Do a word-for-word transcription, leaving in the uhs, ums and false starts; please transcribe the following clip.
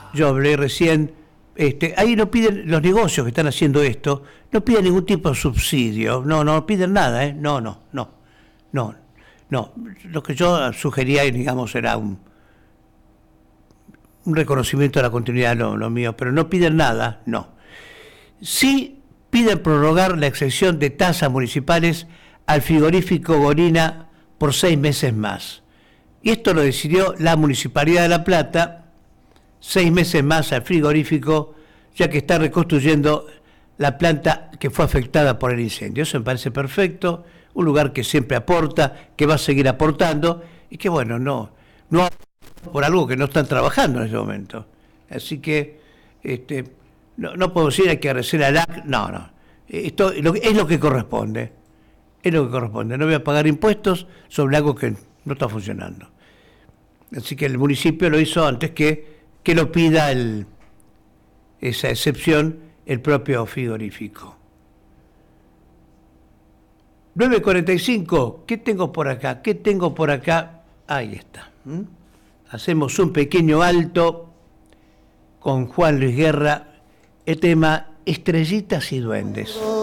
yo hablé recién, este, ahí no piden, los negocios que están haciendo esto, no piden ningún tipo de subsidio, no, no piden nada, ¿eh? No, no, no, no, no. Lo que yo sugería, digamos, era un, un reconocimiento de la continuidad, no, lo mío, pero no piden nada, no. Sí piden prorrogar la exención de tasas municipales al frigorífico Gorina por seis meses más. Y esto lo decidió la Municipalidad de La Plata, seis meses más al frigorífico, ya que está reconstruyendo la planta que fue afectada por el incendio. Eso me parece perfecto, un lugar que siempre aporta, que va a seguir aportando, y que bueno, no, no por algo que no están trabajando en este momento. Así que este, no, no puedo decir hay que agradecer al A C, no, no. Esto es lo que, es lo que corresponde, es lo que corresponde. No voy a pagar impuestos sobre algo que no está funcionando. Así que el municipio lo hizo antes que, que lo pida el, esa excepción el propio frigorífico. nueve cuarenta y cinco, ¿qué tengo por acá? ¿Qué tengo por acá? Ahí está. ¿Mm? Hacemos un pequeño alto con Juan Luis Guerra, el tema Estrellitas y Duendes.